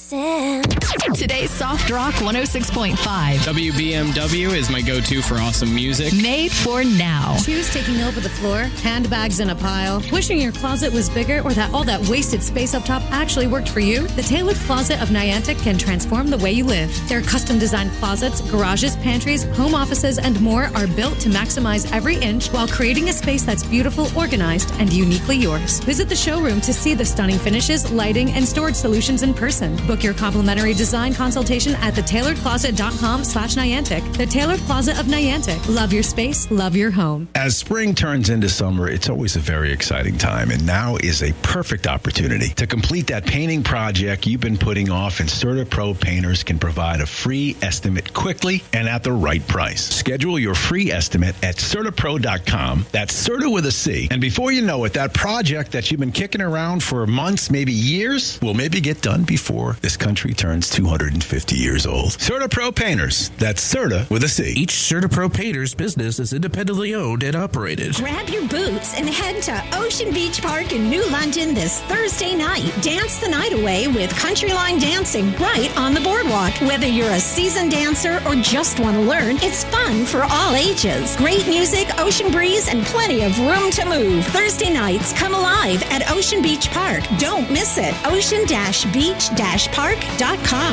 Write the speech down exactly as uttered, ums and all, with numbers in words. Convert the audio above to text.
listen. Today's Soft Rock one oh six point five. W B M W is my go-to for awesome music. Made for now. Shoes taking over the floor, handbags in a pile, wishing your closet was bigger or that all that wasted space up top actually worked for you? The Tailored Closet of Niantic can transform the way you live. Their custom-designed closets, garages, pantries, home offices, and more are built to maximize every inch while creating a space that's beautiful, organized, and uniquely yours. Visit the showroom to see the stunning finishes, lighting, and storage solutions in person. Book your complimentary design consultation at the tailored closet dot com slash Niantic. The Tailored Closet of Niantic. Love your space, love your home. As spring turns into summer, it's always a very exciting time, and now is a perfect opportunity to complete that painting project you've been putting off, and CertaPro Painters can provide a free estimate quickly and at the right price. Schedule your free estimate at Certa Pro dot com. That's Certa with a C. And before you know it, that project that you've been kicking around for months, maybe years, will maybe get done before this country turns two hundred fifty years old. CertaPro Painters. That's Certa with a C. Each CertaPro Painters business is independently owned and operated. Grab your boots and head to Ocean Beach Park in New London this Thursday night. Dance the night away with Country Line Dancing right on the boardwalk. Whether you're a seasoned dancer or just want to learn, it's fun for all ages. Great music, ocean breeze, and plenty of room to move. Thursday nights, come alive at Ocean Beach Park. Don't miss it. ocean beach park dot com.